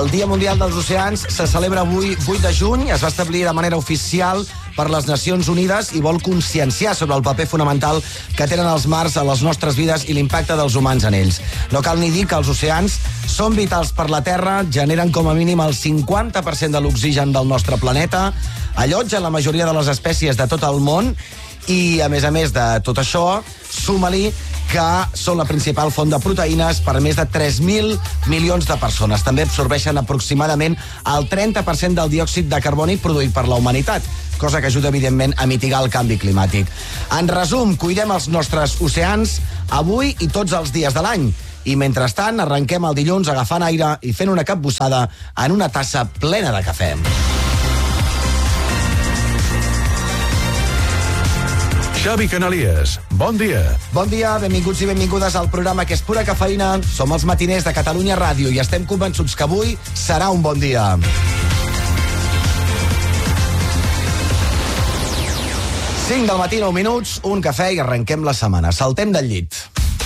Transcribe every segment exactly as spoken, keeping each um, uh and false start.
El Dia Mundial dels Oceans se celebra avui, vuit de juny. Es va establir de manera oficial per les Nacions Unides i vol conscienciar sobre el paper fonamental que tenen els mars a les nostres vides i l'impacte dels humans en ells. No cal ni dir que els oceans són vitals per la Terra, generen com a mínim el cinquanta per cent de l'oxigen del nostre planeta, allotgen la majoria de les espècies de tot el món i, a més a més de tot això, suma-li que són la principal font de proteïnes per més de tres mil milions de persones. També absorbeixen aproximadament el trenta per cent del diòxid de carboni produït per la humanitat, cosa que ajuda, evidentment, a mitigar el canvi climàtic. En resum, cuidem els nostres oceans avui i tots els dies de l'any. I, mentrestant, arrenquem el dilluns agafant aire i fent una capbussada en una tassa plena de cafè. Xavi Canalies, bon dia. Bon dia, benvinguts i benvingudes al programa que és pura cafeïna. Som els matiners de Catalunya Ràdio i estem convençuts que avui serà un bon dia. cinc del matí, nou minuts, un cafè i arrenquem la setmana. Saltem del llit.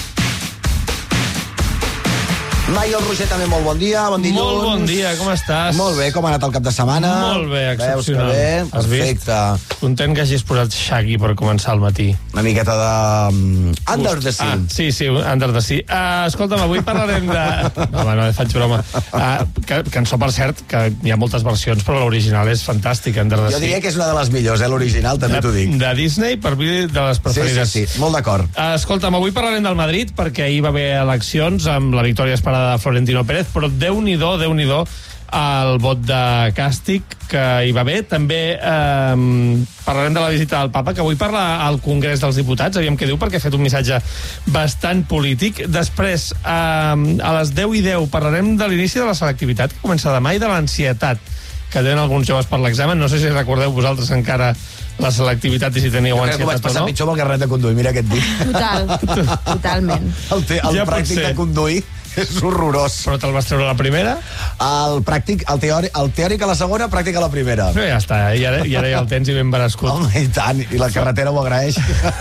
Mai el Roger també, molt bon dia, bon dilluns. Molt bon dia, com estàs? Molt bé, com ha anat el cap de setmana? Molt bé, excepcional. Veus que bé? Has Perfecte. vist? Content que hagis posat Shaggy per començar el matí. Una miqueta de... Um, Under the Sea. Ah, sí, sí, Under the Sea. Uh, escolta'm, avui parlarem de... No, home, no, faig broma. Uh, que, cançó, per cert, que hi ha moltes versions, però l'original és fantàstica, Under the Sea. Jo diria que és una de les millors, eh, l'original, també t'ho dic. De Disney, per mi, de les preferides. Sí, sí, sí, molt d'acord. Uh, escolta'm, avui parlarem del Madrid, perquè ahir va haver eleccions amb la victòria esperada de Florentino Pérez, però Déu-n'hi-do, Déu-n'hi-do el vot de càstig que hi va haver. També eh, parlarem de la visita del papa, que avui parla al Congrés dels Diputats, aviam què diu, perquè ha fet un missatge bastant polític. Després, eh, a les deu i deu, parlarem de l'inici de la selectivitat, que comença demà, i de l'ansietat que tenen alguns joves per l'examen. No sé si recordeu vosaltres encara la selectivitat i si teníeu ansietat o no. Jo crec que ho vaig passar pitjor amb el carnet de conduir, mira què et dic. Total, totalment. El, te, el Ja pot pràctic ser. de conduir és horrorós. Però te'l vas treure a la primera? El pràctic, el teòric, el teòric a la segona, pràctic a la primera. Però ja està, i ara, i ara ja el tens i ben berescut. Home, i tant, i la carretera ho agraeix.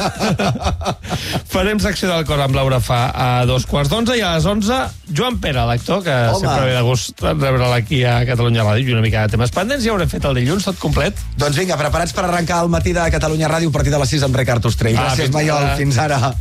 Farem secció del cor amb Laura Fa a dos quarts d'onze, i a les onze Joan Pere, l'actor, que Home. sempre ve de gust rebre'l aquí a Catalunya Ràdio, i una mica de temes pendents. Ja haurem fet el dilluns tot complet. Doncs vinga, preparats per arrencar el matí de Catalunya Ràdio a partir de les sis amb Ricard Ostrell. Ah, Gràcies, fins Maiol, ara. fins ara.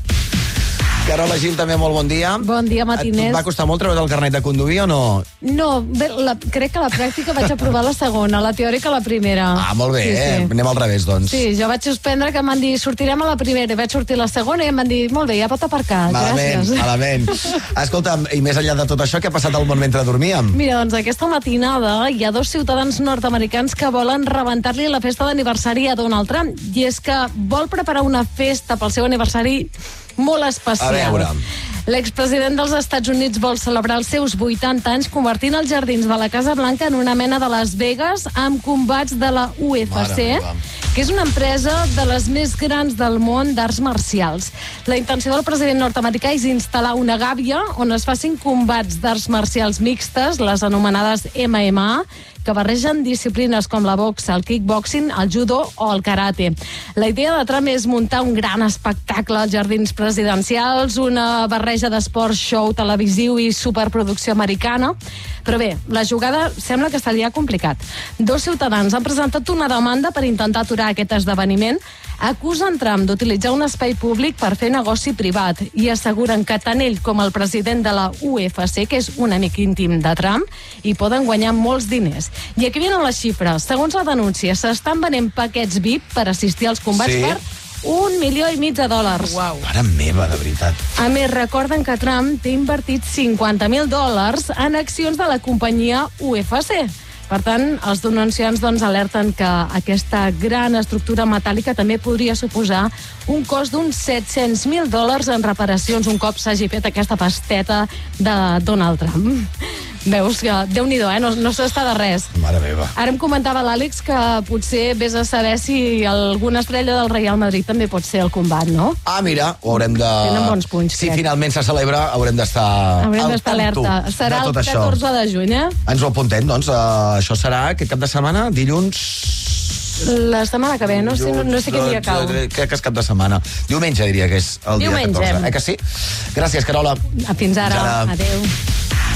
Carola Gil, també molt bon dia. Bon dia, matiners. Et va costar molt treure el carnet de conduir o no? No, bé, la, crec que la pràctica vaig aprovar la segona, la teòrica la primera. Ah, molt bé, sí, eh? sí. Anem al revés, doncs. Sí, jo vaig suspendre, que em van dir, sortirem a la primera, i vaig sortir a la segona, i em van dir, molt bé, ja pot aparcar, Malament, gràcies. malament. Escolta'm, i més enllà de tot això, què ha passat al món mentre dormíem? Mira, doncs aquesta matinada hi ha dos ciutadans nord-americans que volen rebentar-li la festa d'aniversari a Donald Trump, i és que vol preparar una festa pel seu aniversari molt especial. A veure. L'expresident dels Estats Units vol celebrar els seus vuitanta anys convertint els jardins de la Casa Blanca en una mena de Las Vegas amb combats de la U F C, Mare meva. que és una empresa de les més grans del món d'arts marcials. La intenció del president nord-americà és instal·lar una gàbia on es facin combats d'arts marcials mixtes, les anomenades M M A, que barregen disciplines com la boxa, el kickboxing, el judo o el karate. La idea de Trump és muntar un gran espectacle als jardins presidencials, una barreja d'esport, show televisiu i superproducció americana. Però bé, la jugada sembla que seria complicat. Dos ciutadans han presentat una demanda per intentar aturar aquest esdeveniment, acusen Trump d'utilitzar un espai públic per fer negoci privat i asseguren que tant ell com el president de la U F C, que és un amic íntim de Trump, hi poden guanyar molts diners. I aquí venen les xifres. Segons la denúncia, s'estan venent paquets V I P per assistir als combats Sí. per un milió i mig de dòlars. Uau. Mare meva, de veritat. A més, recorden que Trump té invertit cinquanta mil dòlars en accions de la companyia U F C. Per tant, els denunciants doncs, alerten que aquesta gran estructura metàl·lica també podria suposar un cost d'uns set-cents mil dòlars en reparacions un cop s'hagi fet aquesta pasteta de Donald Trump. Veus que, Déu-n'hi-do, eh? No, no s'està de res. Mare meva. Ara em comentava l'Àlex que potser vés a saber si alguna estrella del Real Madrid també pot ser al combat, no? Ah, mira, ho haurem de... Tenen bons punys, Si crec. finalment se celebra, haurem d'estar Haurem al d'estar tanto alerta. Serà de el tot això. catorze de juny, eh? Ens ho apuntem, doncs. Uh, això serà aquest cap de setmana, dilluns... La setmana que ve, no sé, no, no sé quin dia cau. Crec que és cap de setmana. Diumenge, diria que és el Diumenge. dia catorze. Eh que sí? Gràcies, Carola. Fins ara. Fins ara. Adéu.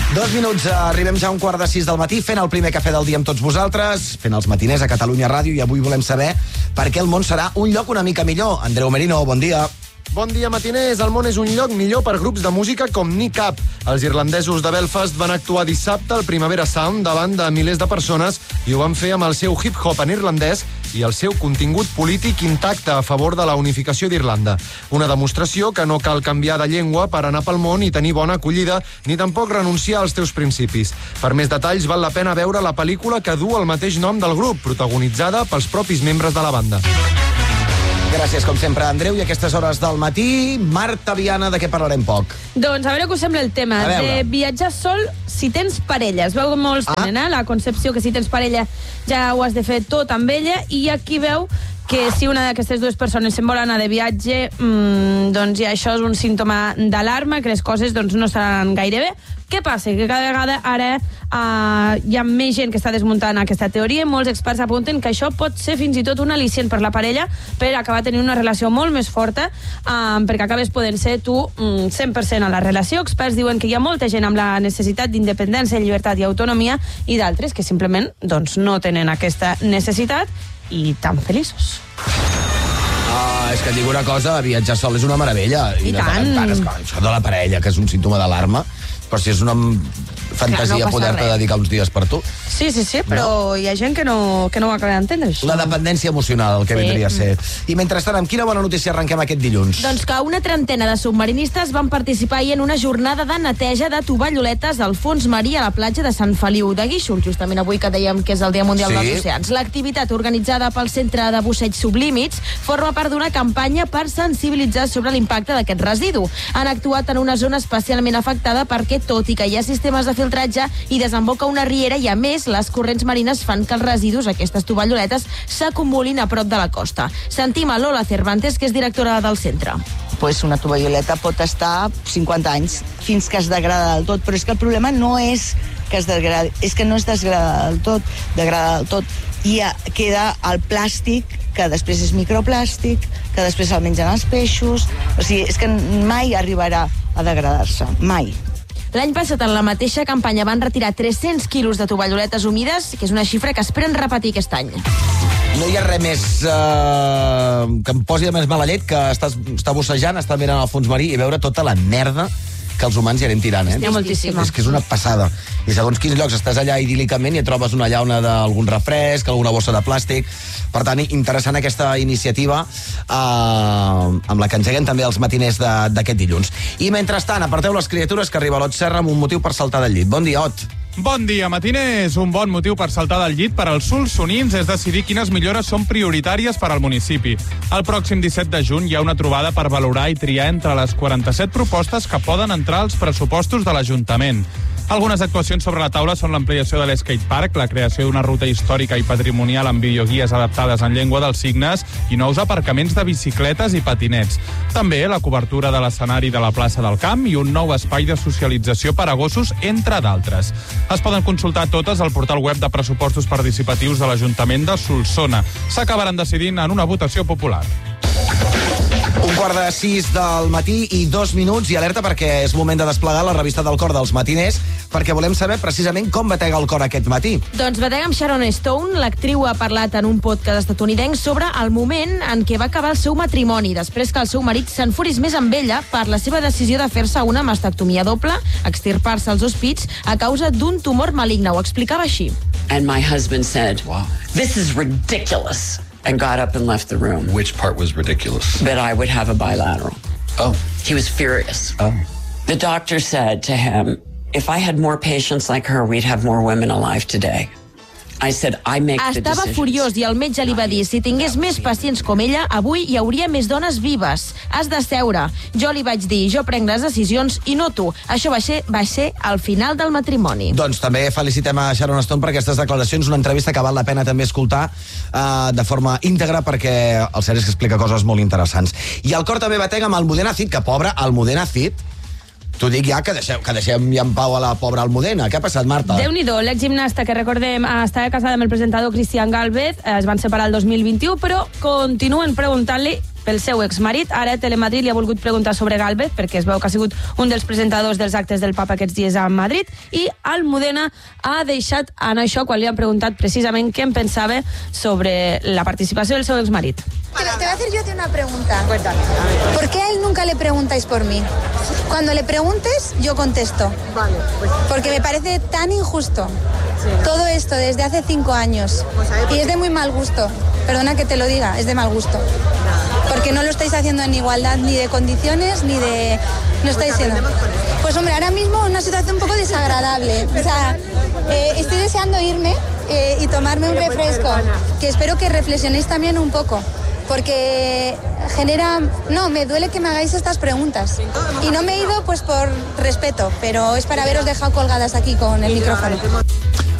Dos minuts, arribem ja a un quart de sis del matí, fent el primer cafè del dia amb tots vosaltres, fent els matiners a Catalunya Ràdio, i avui volem saber per què el món serà un lloc una mica millor. Andreu Merino, bon dia. Bon dia, matiners. El món és un lloc millor per grups de música com Nick Up. Els irlandesos de Belfast van actuar dissabte al Primavera Sound davant de milers de persones i ho van fer amb el seu hip-hop en irlandès i el seu contingut polític intacte a favor de la unificació d'Irlanda. Una demostració que no cal canviar de llengua per anar pel món i tenir bona acollida, ni tampoc renunciar als teus principis. Per més detalls, val la pena veure la pel·lícula que du el mateix nom del grup, protagonitzada pels propis membres de la banda. Gràcies, com sempre, Andreu. I a aquestes hores del matí, Marta Viana, de què parlarem poc? Doncs a veure què us sembla el tema. De viatjar sol si tens parella. Es veu que molts ah. tenen, eh? La concepció que si tens parella ja ho has de fer tot amb ella, i aquí veu que si una d'aquestes dues persones se'n vol anar de viatge, mmm, doncs ja això és un símptoma d'alarma, que les coses doncs, no estaran gaire bé. Què passa? Que cada vegada ara uh, hi ha més gent que està desmuntant aquesta teoria i molts experts apunten que això pot ser fins i tot un al·licient per la parella per acabar tenint una relació molt més forta, uh, perquè acabes podent ser tu um, cent per cent a la relació. Experts diuen que hi ha molta gent amb la necessitat d'independència, llibertat i autonomia, i d'altres que simplement doncs, no tenen aquesta necessitat i tan feliços. Ah, és que et dic una cosa, viatjar sol és una meravella. I, I de tant. tant, tant, esclar, això de la parella, que és un símptoma d'alarma, però si és una fantasia Clar, no poder-te res. dedicar uns dies per tu. Sí, sí, sí, però no. Hi ha gent que no, que no ho acaba d'entendre. La dependència emocional, el que Sí. vindria a ser. I mentrestant, amb quina bona notícia arrenquem aquest dilluns? Doncs que una trentena de submarinistes van participar ahir en una jornada de neteja de tovalloletes al fons marí a la platja de Sant Feliu de Guíxols, justament avui que dèiem que és el Dia Mundial Sí. dels Oceans. L'activitat, organitzada pel Centre de Busseig Sublímits, forma part d'una campanya per sensibilitzar sobre l'impacte d'aquest residu. Han actuat en una zona especialment afectada perquè, tot i que hi ha sistemes de filtratge, hi desemboca una riera i, a més, les corrents marines fan que els residus, aquestes tovalloletes, s'acumulin a prop de la costa. Sentim a Lola Cervantes, que és directora del centre. Pues una tovalloleta pot estar cinquanta anys fins que es degrada del tot, però és que el problema no és que es degrada, és que no es desgrada del tot, degrada del tot, i queda el plàstic, que després és microplàstic, que després el mengen els peixos, o sigui, és que mai arribarà a degradar-se, mai. L'any passat, en la mateixa campanya, van retirar tres-cents quilos de tovalloletes humides, que és una xifra que esperen repetir aquest any. No hi ha res més uh, que em posi de més mala llet que estar, estar bussejant, estar mirant al fons marí i veure tota la merda que els humans hi anem tirant, eh? Hi ha moltíssima. És que és una passada. I segons quins llocs estàs allà idíl·licament i et trobes una llauna d'algun refresc, alguna bossa de plàstic. Per tant, interessant aquesta iniciativa eh, amb la que engeguen també els matiners d'aquest dilluns. I mentrestant, aparteu les criatures, que arriba l'Ot Serra amb un motiu per saltar del llit. Bon dia, Ot. Bon dia, matiners. Un bon motiu per saltar del llit per als solsonins és decidir quines millores són prioritàries per al municipi. El pròxim disset de juny hi ha una trobada per valorar i triar entre les quaranta-set propostes que poden entrar als pressupostos de l'Ajuntament. Algunes actuacions sobre la taula són l'ampliació de l'Skate Park, la creació d'una ruta històrica i patrimonial amb videoguies adaptades en llengua dels signes i nous aparcaments de bicicletes i patinets. També la cobertura de l'escenari de la plaça del Camp i un nou espai de socialització per a gossos, entre d'altres. Es poden consultar totes al portal web de pressupostos participatius de l'Ajuntament de Solsona. S'acabaran decidint en una votació popular. Un quart de sis del matí i dos minuts, i alerta perquè és moment de desplegar la revista del cor dels matiners, perquè volem saber precisament com batega el cor aquest matí. Doncs batega amb Sharon Stone. L'actriu ha parlat en un podcast estatunidenc sobre el moment en què va acabar el seu matrimoni, després que el seu marit s'enfurís més amb ella per la seva decisió de fer-se una mastectomia doble, extirpar-se els dos pits a causa d'un tumor maligne. Ho explicava així. And my husband said, wow, this is ridiculous, and got up and left the room. Which part was ridiculous? That I would have a bilateral. Oh. He was furious. Oh. The doctor said to him, if I had more patients like her, we'd have more women alive today. I said, I make the Estava decisions. furiós i el metge li va dir: si tingués més pacients com ella, avui hi hauria més dones vives. Has de seure. Jo li vaig dir, jo prenc les decisions i no tu. Això va ser, va ser al final del matrimoni. Doncs també felicitem a Sharon Stone per aquestes declaracions, una entrevista que val la pena també escoltar uh, de forma íntegra, perquè el cert és que explica coses molt interessants. I el cor també batega amb Almudena Cid, que pobre Almudena Cid, t'ho dic ja, que deixem, que deixem ja en pau a la pobra Almudena. Què ha passat, Marta? Déu-n'hi-do, l'exgimnasta, que recordem estava casada amb el presentador Cristian Gálvez, es van separar el dos mil vint-i-u, però continuen preguntant-li pel seu exmarit. Ara Telemadrid li ha volgut preguntar sobre Gálvez, perquè es veu que ha sigut un dels presentadors dels actes del papa aquests dies a Madrid, i Almudena ha deixat anar això quan li han preguntat precisament què en pensava sobre la participació del seu exmarit. Te, te voy a hacer yo una pregunta. ¿Por qué a él nunca le preguntáis por mí? Cuando le preguntes, yo contesto. Porque me parece tan injusto todo esto desde hace cinco años. Y es de muy mal gusto. Perdona que te lo diga, es de mal gusto. Porque no lo estáis haciendo en igualdad ni de condiciones, ni de... No estáis haciendo... Pues hombre, ahora mismo una situación un poco desagradable. O sea, eh, estoy deseando irme eh, y tomarme un refresco. Que espero que reflexionéis también un poco. Porque genera... No, me duele que me hagáis estas preguntas. Y no me he ido pues por respeto, pero es para haberos dejado colgadas aquí con el micrófono.